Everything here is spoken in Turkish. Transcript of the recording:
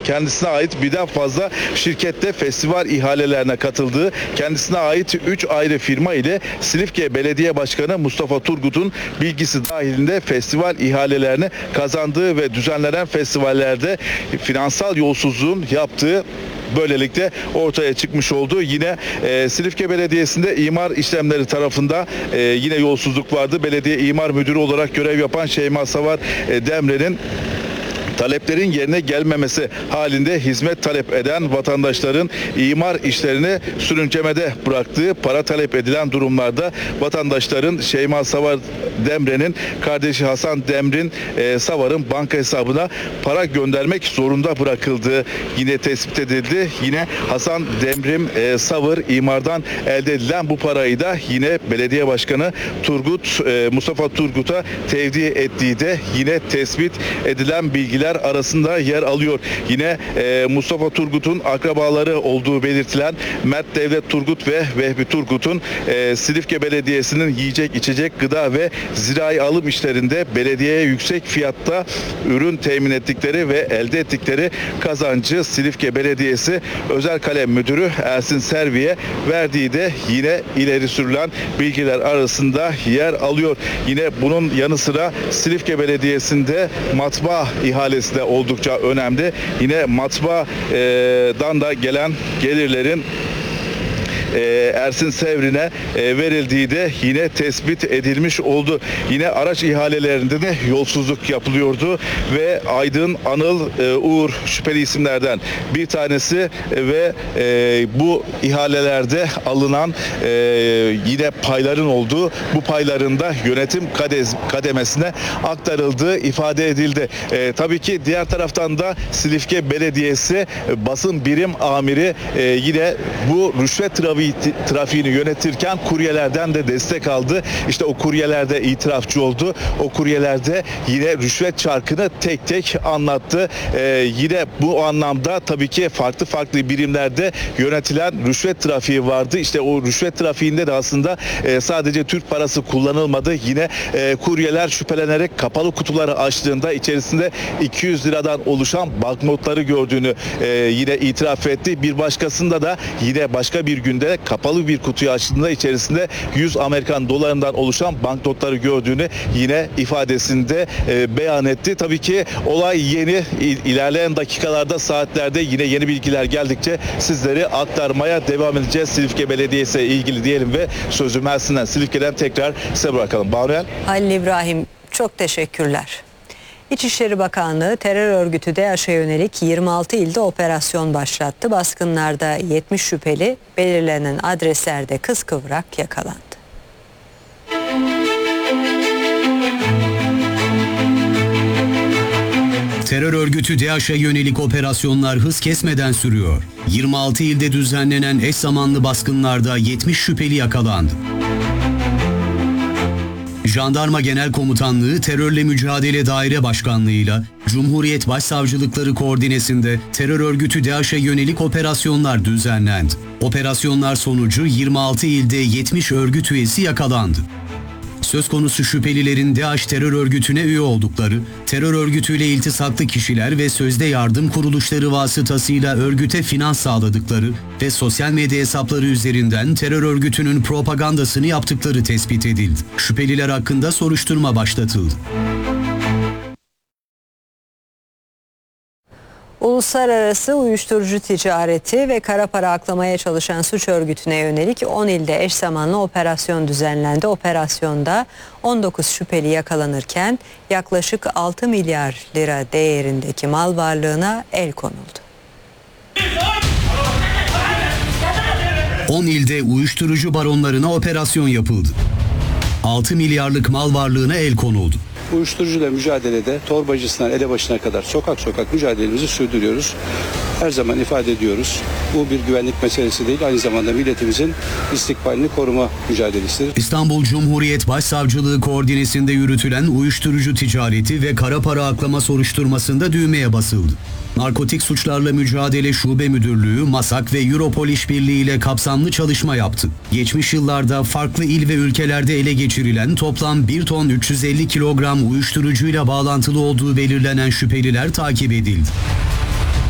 kendisine ait birden fazla şirkette festival ihalelerine katıldığı, kendisine ait 3 ayrı firma ile Silifke Belediye Başkanı Mustafa Turgut'un bilgisi dahilinde festival ihalelerini kazandığı ve düzenlenen festivallerde finansal yolsuzluğun yaptığı böylelikle ortaya çıkmış oldu. Yine Silifke Belediyesi'nde imar işlemleri tarafında yine yolsuzluk vardı. Belediye imar müdürü olarak görev yapan Şeyma Savar Demre'nin taleplerin yerine gelmemesi halinde hizmet talep eden vatandaşların imar işlerini sürüncemede bıraktığı, para talep edilen durumlarda vatandaşların Şeyma Savar Demre'nin kardeşi Hasan Demrin Savar'ın banka hesabına para göndermek zorunda bırakıldığı yine tespit edildi. Yine Hasan Demrim Savar imardan elde edilen bu parayı da yine belediye başkanı Mustafa Turgut'a tevdi ettiği de yine tespit edilen bilgiler arasında yer alıyor. Yine Mustafa Turgut'un akrabaları olduğu belirtilen Mert Devlet Turgut ve Vehbi Turgut'un Silifke Belediyesi'nin yiyecek, içecek, gıda ve zirai alım işlerinde belediyeye yüksek fiyatta ürün temin ettikleri ve elde ettikleri kazancı Silifke Belediyesi Özel Kalem Müdürü Ersin Servi'ye verdiği de yine ileri sürülen bilgiler arasında yer alıyor. Yine bunun yanı sıra Silifke Belediyesi'nde matbaa ihalesi de oldukça önemli. Yine matbaadan da gelen gelirlerin Ersin Sevrin'e verildiği de yine tespit edilmiş oldu. Yine araç ihalelerinde de yolsuzluk yapılıyordu ve Aydın, Anıl, Uğur şüpheli isimlerden bir tanesi ve bu ihalelerde alınan yine payların olduğu, bu payların da yönetim kademesine aktarıldığı ifade edildi. Tabii ki diğer taraftan da Silifke Belediyesi basın birim amiri yine bu rüşvet trafiğini yönetirken kuryelerden de destek aldı. İşte o kuryelerde itirafçı oldu. O kuryelerde yine rüşvet çarkını tek tek anlattı. Yine bu anlamda tabii ki farklı birimlerde yönetilen rüşvet trafiği vardı. İşte o rüşvet trafiğinde de aslında sadece Türk parası kullanılmadı. Yine kuryeler şüphelenerek kapalı kutuları açtığında içerisinde 200 liradan oluşan banknotları gördüğünü yine itiraf etti. Bir başkasında da yine başka bir günde kapalı bir kutuyu açtığında içerisinde 100 Amerikan dolarından oluşan banknotları gördüğünü yine ifadesinde beyan etti. Tabii ki olay yeni, ilerleyen dakikalarda, saatlerde yine yeni bilgiler geldikçe sizleri aktarmaya devam edeceğiz. Silifke Belediyesi ile ilgili diyelim ve sözü Mersin'den, Silifke'den tekrar size bırakalım. Banuel. Halil İbrahim, çok teşekkürler. İçişleri Bakanlığı terör örgütü DAEŞ'e yönelik 26 ilde operasyon başlattı. Baskınlarda 70 şüpheli belirlenen adreslerde kıskıvrak yakalandı. Terör örgütü DAEŞ'e yönelik operasyonlar hız kesmeden sürüyor. 26 ilde düzenlenen eş zamanlı baskınlarda 70 şüpheli yakalandı. Jandarma Genel Komutanlığı Terörle Mücadele Daire Başkanlığı'yla Cumhuriyet Başsavcılıkları koordinesinde terör örgütü DAEŞ'e yönelik operasyonlar düzenlendi. Operasyonlar sonucu 26 ilde 70 örgüt üyesi yakalandı. Söz konusu şüphelilerin DAEŞ terör örgütüne üye oldukları, terör örgütüyle iltisaklı kişiler ve sözde yardım kuruluşları vasıtasıyla örgüte finans sağladıkları ve sosyal medya hesapları üzerinden terör örgütünün propagandasını yaptıkları tespit edildi. Şüpheliler hakkında soruşturma başlatıldı. Uluslararası uyuşturucu ticareti ve kara para aklamaya çalışan suç örgütüne yönelik 10 ilde eş zamanlı operasyon düzenlendi. Operasyonda 19 şüpheli yakalanırken yaklaşık 6 milyar lira değerindeki mal varlığına el konuldu. 10 ilde uyuşturucu baronlarına operasyon yapıldı. 6 milyarlık mal varlığına el konuldu. Uyuşturucuyla mücadelede torbacısından elebaşına kadar sokak sokak mücadelemizi sürdürüyoruz. Her zaman ifade ediyoruz. Bu bir güvenlik meselesi değil, aynı zamanda milletimizin istikbalini koruma mücadelesidir. İstanbul Cumhuriyet Başsavcılığı koordinesinde yürütülen uyuşturucu ticareti ve kara para aklama soruşturmasında düğmeye basıldı. Narkotik Suçlarla Mücadele Şube Müdürlüğü, MASAK ve Europol işbirliği ile kapsamlı çalışma yaptı. Geçmiş yıllarda farklı il ve ülkelerde ele geçirilen toplam 1 ton 350 kilogram uyuşturucuyla bağlantılı olduğu belirlenen şüpheliler takip edildi.